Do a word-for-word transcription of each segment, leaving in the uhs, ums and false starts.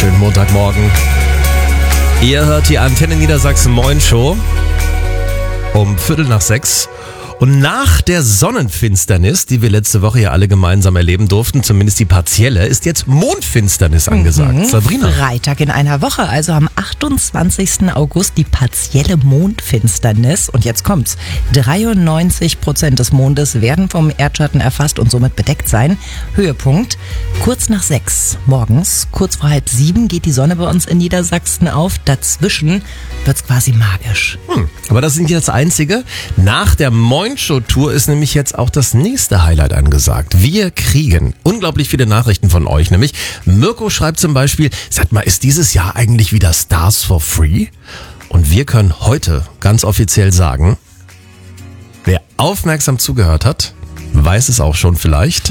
wunderschönen Montagmorgen. Ihr hört die Antenne Niedersachsen Moin Show um Viertel nach sechs. Und nach der Sonnenfinsternis, die wir letzte Woche ja alle gemeinsam erleben durften, zumindest die partielle, ist jetzt Mondfinsternis angesagt. Mhm. Sabrina. Freitag in einer Woche, also am achtundzwanzigsten August, die partielle Mondfinsternis. Und jetzt kommt's. dreiundneunzig Prozent des Mondes werden vom Erdschatten erfasst und somit bedeckt sein. Höhepunkt kurz nach sechs morgens, kurz vor halb sieben geht die Sonne bei uns in Niedersachsen auf. Dazwischen wird's quasi magisch. Hm. Aber das ist nicht das Einzige. Nach der Moin Show Tour ist nämlich jetzt auch das nächste Highlight angesagt. Wir kriegen unglaublich viele Nachrichten von euch, nämlich Mirko schreibt zum Beispiel, sag mal, ist dieses Jahr eigentlich wieder Stars for Free? Und wir können heute ganz offiziell sagen, wer aufmerksam zugehört hat, weiß es auch schon vielleicht.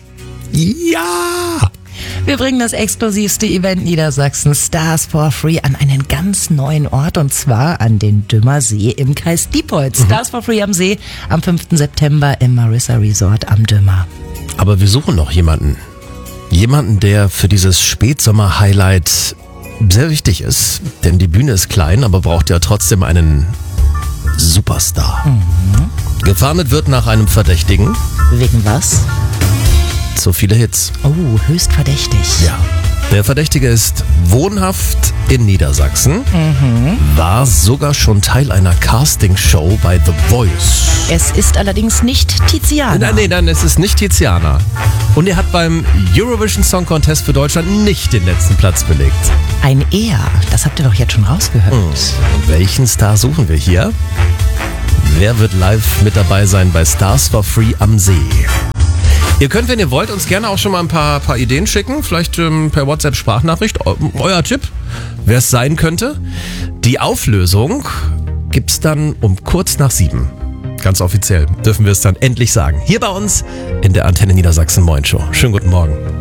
Ja! Wir bringen das exklusivste Event Niedersachsen, Stars for Free, an einen ganz neuen Ort, und zwar an den Dümmer See im Kreis Diepholz. Mhm. Stars for Free am See am fünften September im Marissa Resort am Dümmer. Aber wir suchen noch jemanden. Jemanden, der für dieses Spätsommer-Highlight sehr wichtig ist. Denn die Bühne ist klein, aber braucht ja trotzdem einen Superstar. Mhm. Gefahndet wird nach einem Verdächtigen. Wegen was? So viele Hits. Oh, höchst verdächtig. Ja. Der Verdächtige ist wohnhaft in Niedersachsen, mhm. war sogar schon Teil einer Castingshow bei The Voice. Es ist allerdings nicht Tiziana. Nein, nein, nein, es ist nicht Tiziana. Und er hat beim Eurovision Song Contest für Deutschland nicht den letzten Platz belegt. Ein Er, das habt ihr doch jetzt schon rausgehört. Mhm. Und welchen Star suchen wir hier? Wer wird live mit dabei sein bei Stars for Free am See? Ihr könnt, wenn ihr wollt, uns gerne auch schon mal ein paar, paar Ideen schicken. Vielleicht ähm, per WhatsApp-Sprachnachricht. Euer Tipp, wer es sein könnte. Die Auflösung gibt's dann um kurz nach sieben. Ganz offiziell dürfen wir es dann endlich sagen. Hier bei uns in der Antenne Niedersachsen Moin Show. Schönen guten Morgen.